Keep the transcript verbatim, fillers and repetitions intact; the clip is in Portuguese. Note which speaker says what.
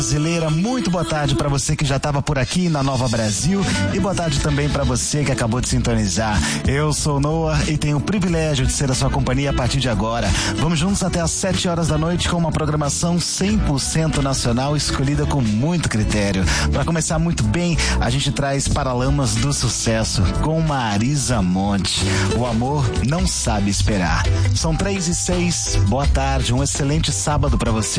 Speaker 1: Brasileira, muito boa tarde para você que já estava por aqui na Nova Brasil e boa tarde também para você que acabou de sintonizar. Eu sou o Noah e tenho o privilégio de ser a sua companhia a partir de agora. Vamos juntos até às sete horas da noite com uma programação cem por cento nacional escolhida com muito critério. Para começar muito bem, a gente traz Paralamas do Sucesso com Marisa Monte. O amor não sabe esperar. São três e seis. Boa tarde, um excelente sábado para você.